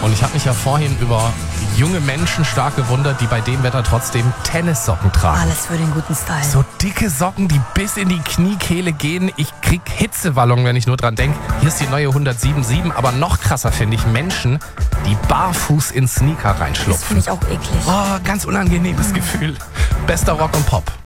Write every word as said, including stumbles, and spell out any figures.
Und ich habe mich ja vorhin über junge Menschen stark gewundert, die bei dem Wetter trotzdem Tennissocken tragen. Alles für den guten Style. So dicke Socken, die bis in die Kniekehle gehen. Ich krieg Hitzewallungen, wenn ich nur dran denke. Hier ist die neue hundertsiebenundsiebzig, aber noch krasser finde ich Menschen, die barfuß in Sneaker Das reinschlupfen. finde ich auch eklig. Oh, ganz unangenehmes Gefühl. Bester Rock und Pop.